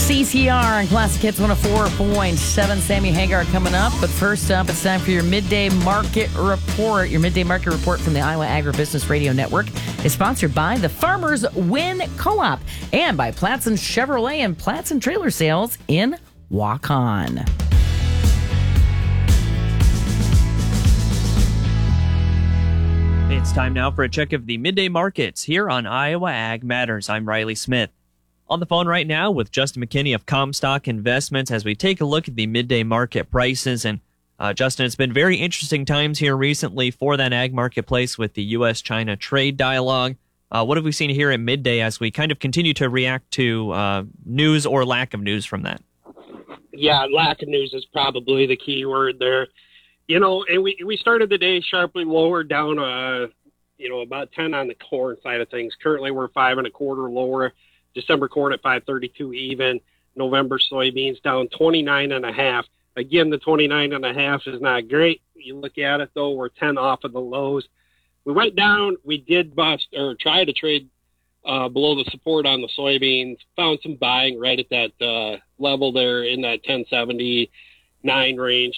CCR and Classic Hits 104.7. Sammy Hagar coming up. But first up, it's time for your Midday Market Report. Your Midday Market Report from the Iowa Agribusiness Radio Network is sponsored by the Farmers Win Co-op and by Platson Chevrolet and Platson Trailer Sales in Waukon. It's time now for a check of the midday markets here on Iowa Ag Matters. I'm Riley Smith. On the phone right now with Justin McKinney of Comstock Investments as we take a look at the midday market prices. And Justin, it's been very interesting times here recently for that ag marketplace with the U.S.-China trade dialogue. What have we seen here at midday as we kind of continue to react to news or lack of news from that? Yeah, lack of news is probably the key word there. You know, and we started the day sharply lower, down, about 10 on the corn side of things. Currently, we're 5 1/4 lower. December corn at 5.32 even. November soybeans down 29.5. Again, the 29.5 is not great. You look at it though, we're 10 off of the lows. We went down. We did bust or try to trade below the support on the soybeans. Found some buying right at that level there in that 1079 range,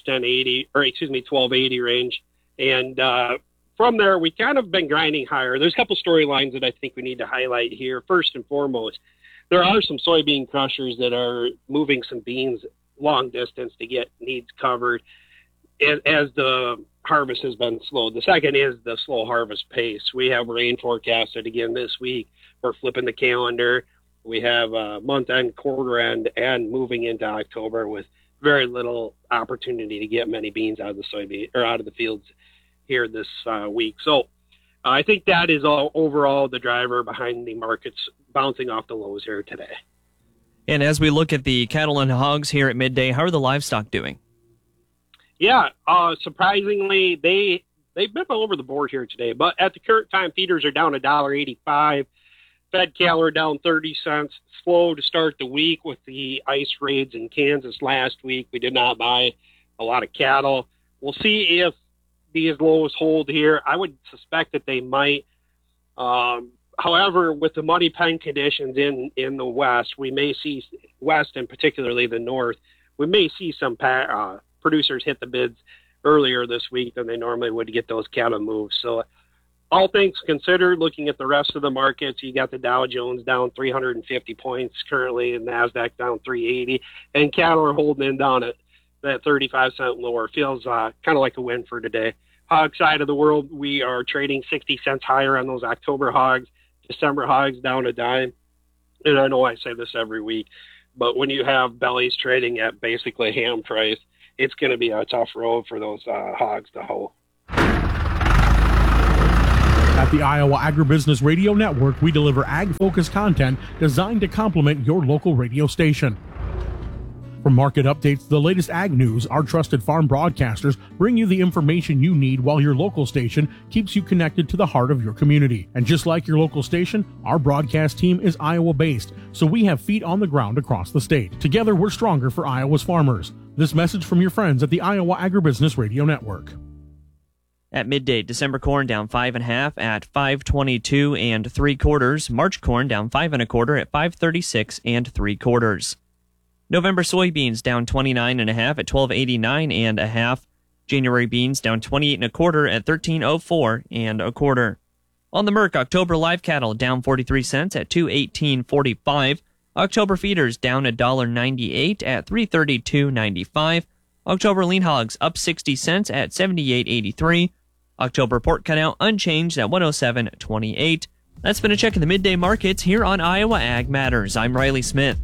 1280 range. And from there, we kind of been grinding higher. There's a couple storylines that I think we need to highlight here. First and foremost, there are some soybean crushers that are moving some beans long distance to get needs covered as the harvest has been slow. The second is the slow harvest pace. We have rain forecasted again this week. We're flipping the calendar. We have month end, quarter end, and moving into October with very little opportunity to get many beans out of the soybean or out of the fields here this week. So I think that is all overall the driver behind the markets bouncing off the lows here today. And as we look at the cattle and hogs here at midday, how are the livestock doing? Yeah, surprisingly, they've been all over the board here today. But at the current time, feeders are down $1.85. Fed cattle are down 30 cents. Slow to start the week with the ice raids in Kansas last week. We did not buy a lot of cattle. We'll see if these lows hold here. I would suspect that they might. However, with the money pen conditions in the West, we may see West and particularly the North, we may see some producers hit the bids earlier this week than they normally would to get those cattle moved. So all things considered, looking at the rest of the markets, you got the Dow Jones down 350 points currently, and NASDAQ down 380, and cattle are holding in down at that 35-cent lower. Feels kind of like a win for today. Hog side of the world, we are trading 60 cents higher on those October hogs. December hogs down a dime. And I know I say this every week, but when you have bellies trading at basically ham price, it's going to be a tough road for those hogs to hold. At the Iowa Agribusiness Radio Network, we deliver ag-focused content designed to complement your local radio station. From market updates to the latest ag news, our trusted farm broadcasters bring you the information you need while your local station keeps you connected to the heart of your community. And just like your local station, our broadcast team is Iowa-based, so we have feet on the ground across the state. Together, we're stronger for Iowa's farmers. This message from your friends at the Iowa Agribusiness Radio Network. At midday, December corn down 5 1/2 at 5.22 3/4. March corn down 5 1/4 at 5.36 3/4. November soybeans down 29.5 at 12.89 1/2. January beans down 28 1/4 at 13.04 1/4. On the Merc, October live cattle down 43 cents at 218.45. October feeders down $1.98 at 332.95. October lean hogs up 60 cents at 78.83. October pork cutout unchanged at 107.28. That's been a check of the midday markets here on Iowa Ag Matters. I'm Riley Smith.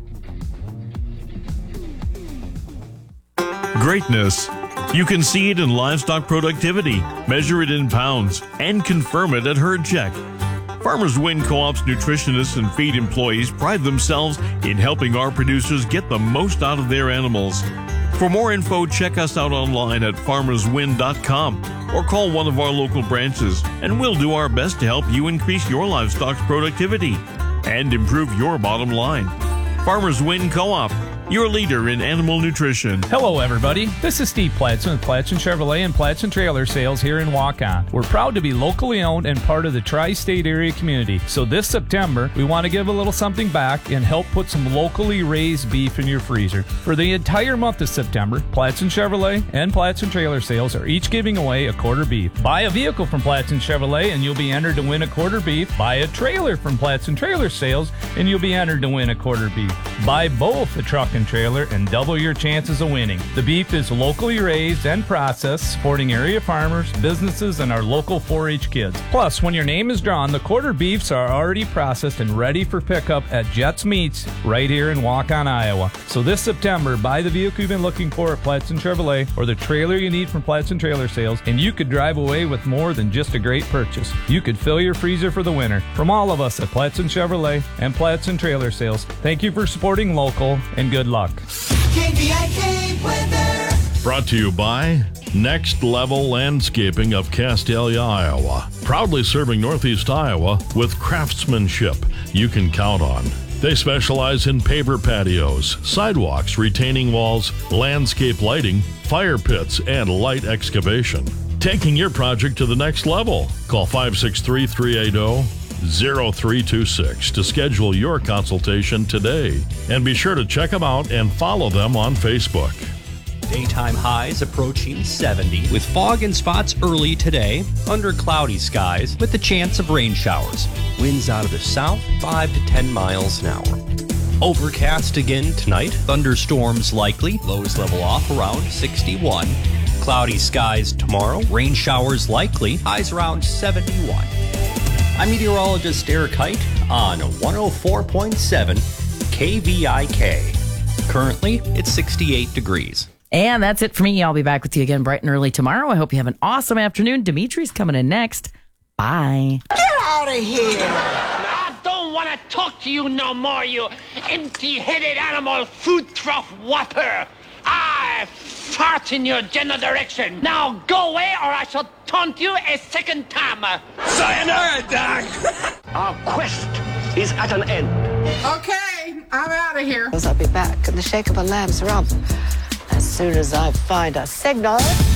Greatness. You can see it in livestock productivity, measure it in pounds, and confirm it at Herd Check. Farmers Win Co-op's nutritionists and feed employees pride themselves in helping our producers get the most out of their animals. For more info, check us out online at farmerswin.com or call one of our local branches, and we'll do our best to help you increase your livestock's productivity and improve your bottom line. Farmers Win Co-op. your leader in animal nutrition. Hello, everybody. This is Steve Platson with Platson Chevrolet and Platson Trailer Sales here in Waukon. We're proud to be locally owned and part of the tri-state area community. So this September, we want to give a little something back and help put some locally raised beef in your freezer. For the entire month of September, Platson Chevrolet and Platson Trailer Sales are each giving away a quarter beef. Buy a vehicle from Platson Chevrolet and you'll be entered to win a quarter beef. Buy a trailer from Platson Trailer Sales and you'll be entered to win a quarter beef. Buy both a truck and trailer and double your chances of winning. The beef is locally raised and processed, supporting area farmers, businesses, and our local 4-H kids. Plus, when your name is drawn, the quarter beefs are already processed and ready for pickup at Jets Meats right here in Waukon, Iowa. So this September, buy the vehicle you've been looking for at Platson Chevrolet or the trailer you need from Platson Trailer Sales, and you could drive away with more than just a great purchase. You could fill your freezer for the winter. From all of us at Platson Chevrolet and Platson Trailer Sales, thank you for supporting local, and good luck. KVIK weather. Brought to you by Next Level Landscaping of Castalia, Iowa. Proudly serving Northeast Iowa with craftsmanship you can count on. They specialize in paver patios, sidewalks, retaining walls, landscape lighting, fire pits, and light excavation. Taking your project to the next level. Call 563-380-0326 to schedule your consultation today. And be sure to check them out and follow them on Facebook. Daytime highs approaching 70 with fog and spots early today, under cloudy skies with the chance of rain showers. Winds out of the south 5 to 10 miles an hour. Overcast again tonight, thunderstorms likely, lows level off around 61. Cloudy skies tomorrow, rain showers likely, highs around 71. I'm meteorologist Eric Height on 104.7 KVIK. Currently, it's 68 degrees. And that's it for me. I'll be back with you again bright and early tomorrow. I hope you have an awesome afternoon. Dimitri's coming in next. Bye. Get out of here. I don't want to talk to you no more, you empty-headed animal food trough whopper. I fart in your general direction. Now go away or I shall taunt you a second time. Sayonara, Doc. Our quest is at an end. Okay, I'm out of here. I'll be back in the shake of a lamb's rump as soon as I find a signal.